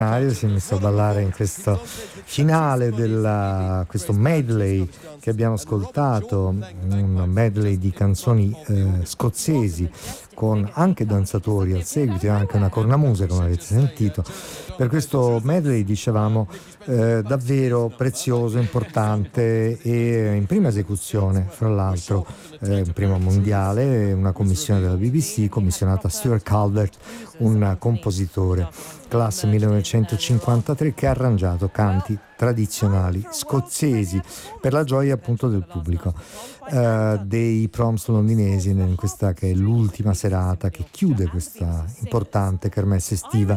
Mario si è messo a ballare in questo finale del questo medley che abbiamo ascoltato, un medley di canzoni scozzesi con anche danzatori al seguito e anche una cornamusa, come avete sentito. Per questo medley, dicevamo, davvero prezioso, importante e in prima esecuzione, fra l'altro, in prima mondiale, una commissione della BBC commissionata a Stuart Calvert, un compositore classe 1953 che ha arrangiato canti tradizionali scozzesi per la gioia appunto del pubblico dei proms londinesi in questa che è l'ultima serata che chiude questa importante kermesse estiva.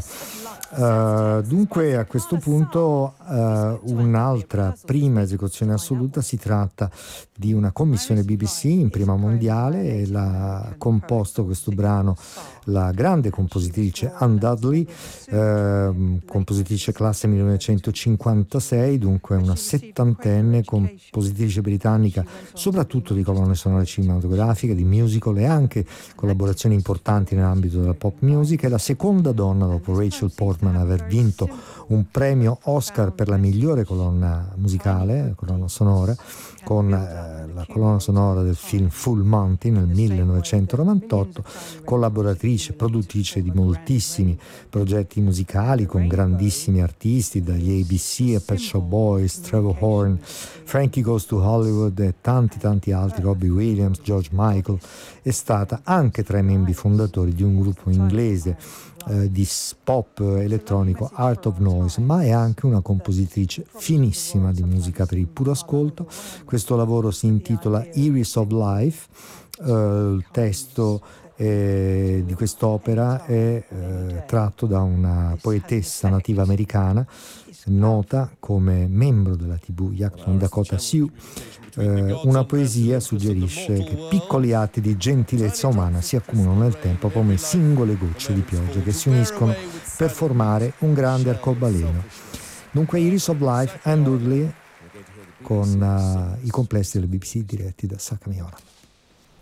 Dunque a questo punto un'altra prima esecuzione assoluta, si tratta di una commissione BBC in prima mondiale e l'ha composto questo brano la grande compositrice Anne Dudley, compositrice classe 1956, dunque una settantenne compositrice britannica soprattutto di colonne sonore cinematografiche, di musical e anche collaborazioni importanti nell'ambito della pop music. È la seconda donna dopo Rachel Portman a aver vinto un premio Oscar per la migliore colonna musicale, colonna sonora, con la colonna sonora del film Full Monty nel 1998, collaboratrice, produttrice di moltissimi progetti musicali con grandissimi artisti, dagli ABC a Pet Shop Boys, Trevor Horn, Frankie Goes to Hollywood e tanti altri, Robbie Williams, George Michael. È stata anche tra i membri fondatori di un gruppo inglese di pop elettronico, Art of Noise, ma è anche una compositrice finissima di musica per il puro ascolto. Questo lavoro si intitola Iris of Life, il testo di quest'opera è tratto da una poetessa nativa americana nota come membro della tribù Yaqtun Dakota Sioux. Una poesia suggerisce che piccoli atti di gentilezza umana si accumulano nel tempo come singole gocce di pioggia che si uniscono per formare un grande arcobaleno. Dunque Iris of Life, Anne Dudley con i complessi delle BBC diretti da Sakamiora.